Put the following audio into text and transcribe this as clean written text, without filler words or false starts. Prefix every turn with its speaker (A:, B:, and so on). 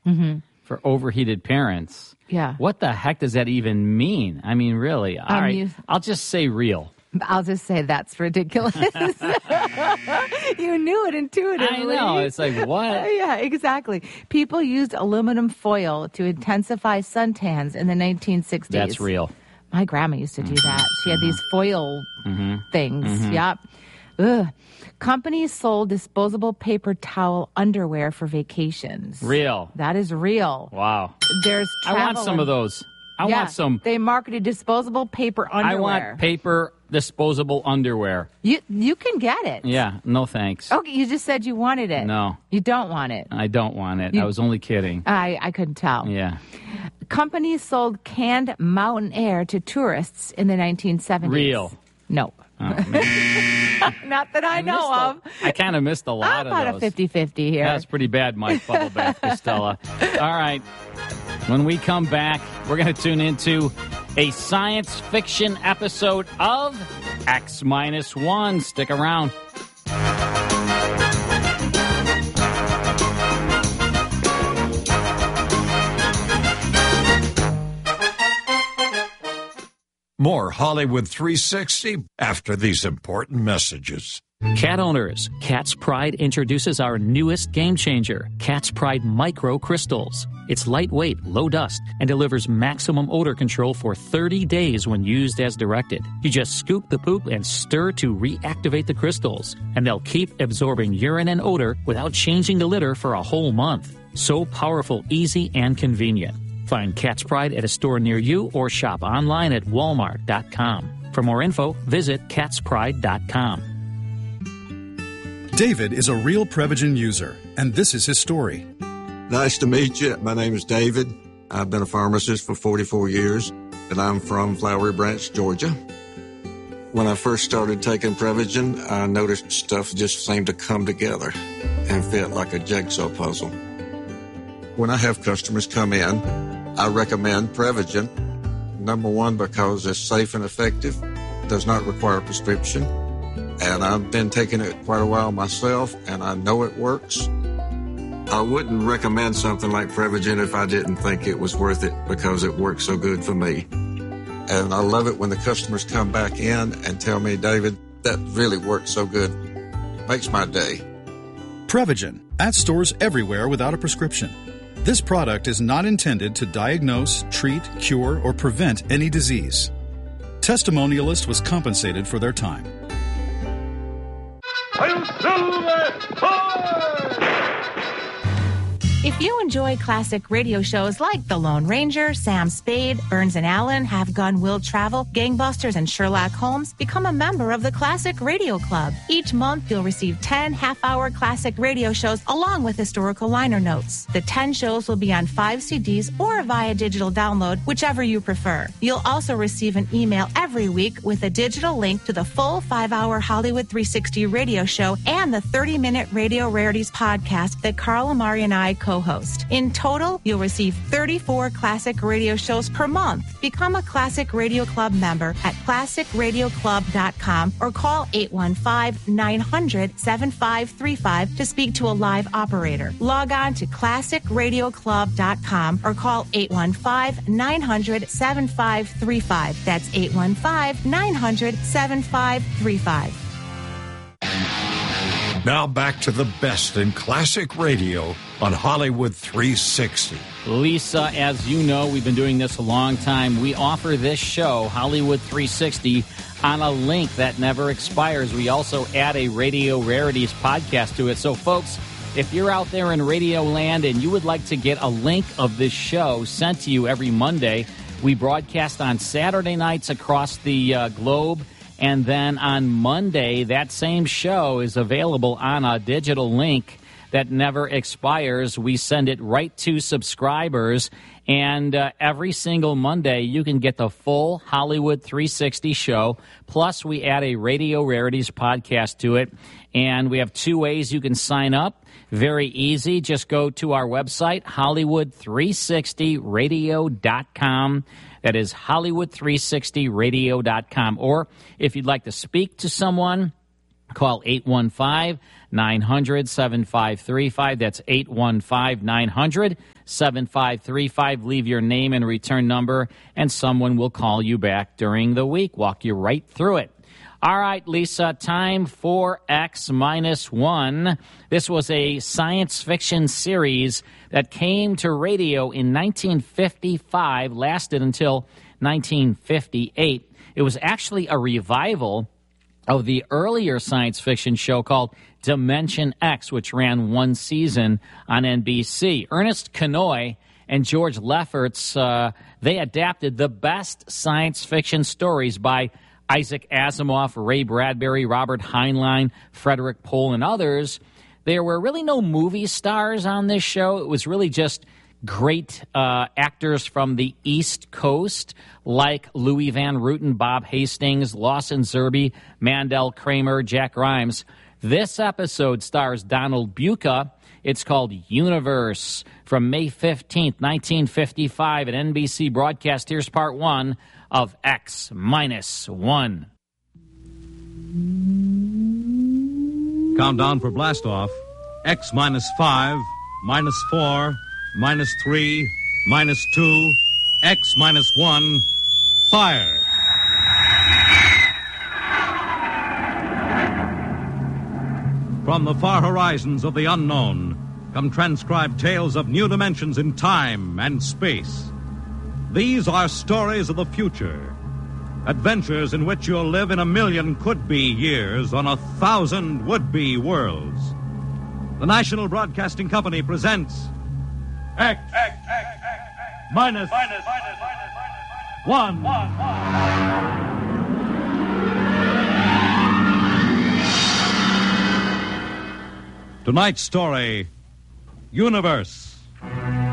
A: for overheated parents.
B: Yeah.
A: What the heck does that even mean? I mean, really? All right. I'll just say real.
B: I'll just say that's ridiculous. You knew it intuitively.
A: I know. It's like, what?
B: Yeah, exactly. People used aluminum foil to intensify suntans in the 1960s.
A: That's real.
B: My grandma used to do that. She had these foil things. Yep. Ugh. Companies sold disposable paper towel underwear for vacations.
A: Real.
B: That is real.
A: Wow.
B: There's travel.
A: I want some of those. I want some.
B: They marketed disposable paper underwear.
A: I want paper disposable underwear.
B: You can get it.
A: Yeah, no thanks.
B: Okay, you just said you wanted it.
A: No.
B: You don't want it.
A: I don't want it. I was only kidding.
B: I couldn't tell.
A: Yeah.
B: Companies sold canned mountain air to tourists in the 1970s.
A: Real.
B: No.
A: Oh, man.
B: Not that I know of.
A: I kind of missed a lot of those.
B: I'm about a 50-50 here.
A: That's pretty bad, Mike Bubble Bath Costello. All right. When we come back, we're going to tune into a science fiction episode of X-1. Stick around.
C: More Hollywood 360 after these important messages.
D: Cat owners, Cat's Pride introduces our newest game changer, Cat's Pride Micro Crystals. It's lightweight, low dust, and delivers maximum odor control for 30 days when used as directed. You just scoop the poop and stir to reactivate the crystals, and they'll keep absorbing urine and odor without changing the litter for a whole month. So powerful, easy, and convenient. Find Cat's Pride at a store near you or shop online at walmart.com. For more info, visit catspride.com.
E: David is a real Prevagen user, and this is his story.
F: Nice to meet you. My name is David. I've been a pharmacist for 44 years, and I'm from Flowery Branch, Georgia. When I first started taking Prevagen, I noticed stuff just seemed to come together and fit like a jigsaw puzzle. When I have customers come in, I recommend Prevagen. Number one, because it's safe and effective, does not require a prescription, and I've been taking it quite a while myself, and I know it works. I wouldn't recommend something like Prevagen if I didn't think it was worth it because it works so good for me. And I love it when the customers come back in and tell me, David, that really works so good. Makes my day.
E: Prevagen, at stores everywhere without a prescription. This product is not intended to diagnose, treat, cure, or prevent any disease. Testimonialist was compensated for their time.
G: If you enjoy classic radio shows like The Lone Ranger, Sam Spade, Burns and Allen, Have Gun, Will Travel, Gangbusters, and Sherlock Holmes, become a member of the Classic Radio Club. Each month, you'll receive 10 half-hour classic radio shows along with historical liner notes. The 10 shows will be on 5 CDs or via digital download, whichever you prefer. You'll also receive an email every week with a digital link to the full 5-hour Hollywood 360 radio show and the 30-minute Radio Rarities podcast that Carl Amari and I co-host. In total, you'll receive 34 classic radio shows per month. Become a Classic Radio Club member at classicradioclub.com or call 815-900-7535 to speak to a live operator. Log on to classicradioclub.com or call 815-900-7535. That's 815-900-7535.
C: Now back to the best in classic radio on Hollywood 360.
A: Lisa, as you know, we've been doing this a long time. We offer this show, Hollywood 360, on a link that never expires. We also add a Radio Rarities podcast to it. So, folks, if you're out there in Radio Land and you would like to get a link of this show sent to you every Monday, we broadcast on Saturday nights across the globe. And then on Monday, that same show is available on a digital link that never expires. We send it right to subscribers. And every single Monday, you can get the full Hollywood 360 show. Plus, we add a Radio Rarities podcast to it. And we have 2 ways you can sign up. Very easy. Just go to our website, Hollywood360radio.com. That is Hollywood360radio.com. Or if you'd like to speak to someone, Call 815-900-7535. That's 815-900-7535. Leave your name and return number, and someone will call you back during the week. Walk you right through it. All right, Lisa, time for X-1. This was a science fiction series that came to radio in 1955, lasted until 1958. It was actually a revival of the earlier science fiction show called Dimension X, which ran one season on NBC. Ernest Kinoy and George Lefferts, they adapted the best science fiction stories by Isaac Asimov, Ray Bradbury, Robert Heinlein, Frederik Pohl, and others. There were really no movie stars on this show. It was really just great actors from the East Coast, like Louis Van Rooten, Bob Hastings, Lawson Zerbe, Mandel Kramer, Jack Grimes. This episode stars Donald Buca. It's called Universe. From May 15th, 1955 at NBC broadcast. Here's part one of X-1.
H: Countdown for blastoff. X-5, -4, -3, -2, X-1, fire. From the far horizons of the unknown come transcribed tales of new dimensions in time and space. These are stories of the future, adventures in which you'll live in 1,000,000 could-be years on 1,000 would-be worlds. The National Broadcasting Company presents X-1. Tonight's story, Universe.